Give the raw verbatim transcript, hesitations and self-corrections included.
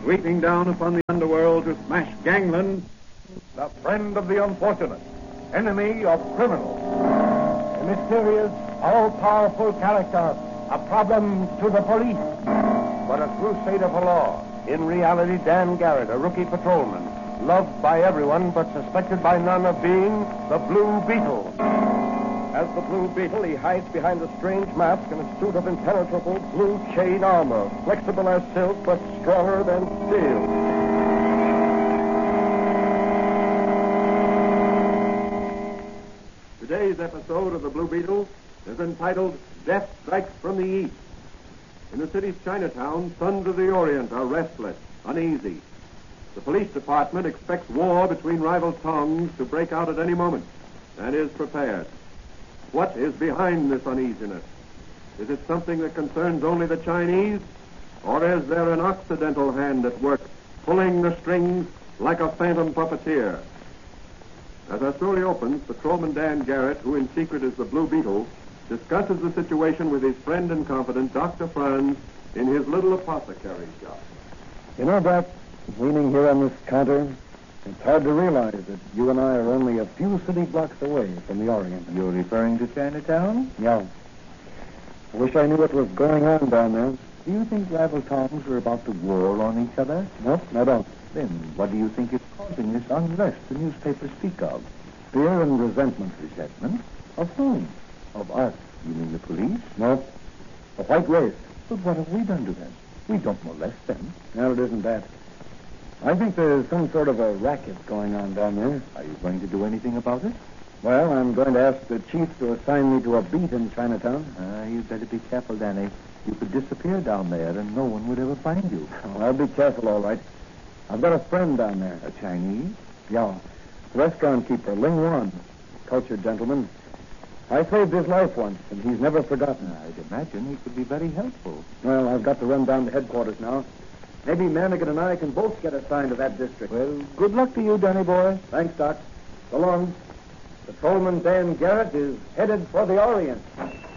sweeping down upon the underworld to smash gangland. The friend of the unfortunate, enemy of criminals. A mysterious, all-powerful character, a problem to the police, but a crusader for law. In reality, Dan Garrett, a rookie patrolman, loved by everyone but suspected by none of being the Blue Beetle. As the Blue Beetle, he hides behind a strange mask and a suit of impenetrable blue chain armor, flexible as silk but stronger than steel. Today's episode of the Blue Beetle is entitled Death Strikes from the East. In the city's Chinatown, sons of the Orient are restless, uneasy. The police department expects war between rival tongues to break out at any moment and is prepared. What is behind this uneasiness? Is it something that concerns only the Chinese? Or is there an Occidental hand at work, pulling the strings like a phantom puppeteer? As our story opens, Patrolman Dan Garrett, who in secret is the Blue Beetle, discusses the situation with his friend and confidant, Doctor Franz, in his little apothecary shop. You know, Doc, leaning here on this counter, it's hard to realize that you and I are only a few city blocks away from the Orient. You're referring to Chinatown? Yeah. I wish I knew what was going on down there. Do you think rival towns are about to war on each other? Nope, I don't. Then what do you think is causing this unrest the newspapers speak of? Fear and resentment. Resentment? Of whom? Of us. You mean the police? No. The white race. But what have we done to them? We don't molest them. No, it isn't that. I think there's some sort of a racket going on down there. Are you going to do anything about it? Well, I'm going to ask the chief to assign me to a beat in Chinatown. Ah, you'd better be careful, Danny. You could disappear down there and no one would ever find you. Oh, I'll be careful, all right. I've got a friend down there. A Chinese? Yeah. Restaurant keeper, Ling Wan. Cultured gentleman. I saved his life once, and he's never forgotten. I'd imagine he could be very helpful. Well, I've got to run down to headquarters now. Maybe Manigan and I can both get assigned to that district. Well, good luck to you, Danny boy. Thanks, Doc. So long. Patrolman Dan Garrett is headed for the Orient.